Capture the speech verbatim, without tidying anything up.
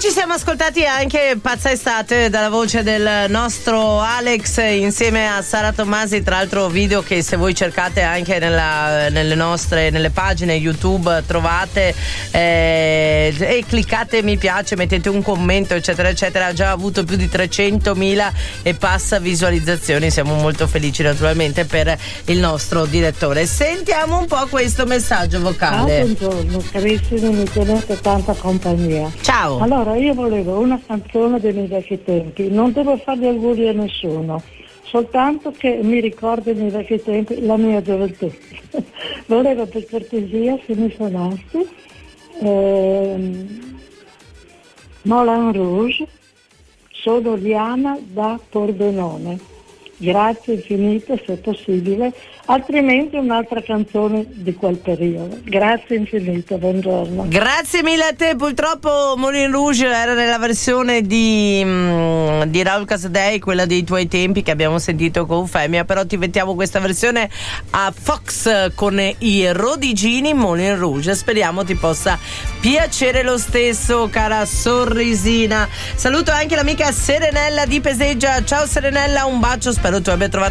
ci siamo ascoltati anche Pazza Estate dalla voce del nostro Alex insieme a Sara Tommasi, tra l'altro video che se voi cercate anche nella, nelle nostre nelle pagine YouTube trovate eh, e cliccate mi piace, mettete un commento eccetera eccetera, ha già avuto più di trecentomila e passa visualizzazioni, siamo molto felici naturalmente per il nostro direttore. Sentiamo un po' questo messaggio vocale. Ah, buongiorno carissimi, mi tenete tanta compagnia. Ciao. Allora io volevo una canzone dei miei vecchi tempi, non devo fare gli auguri a nessuno, soltanto che mi ricordi i miei vecchi tempi, la mia gioventù. Volevo per cortesia, se mi suonassi, ehm, Moulin Rouge, sono Diana da Pordenone. Grazie infinite se possibile, altrimenti un'altra canzone di quel periodo. Grazie infinite, buongiorno. Grazie mille a te. Purtroppo Moulin Rouge era nella versione di, mm, di Raul Casadei, quella dei tuoi tempi che abbiamo sentito con Femia, però ti mettiamo questa versione a Fox con i Rodigini, Moulin Rouge. Speriamo ti possa piacere lo stesso, cara sorrisina. Saluto anche l'amica Serenella di Peseggia. Ciao Serenella, un bacio, spero tu abbia trovato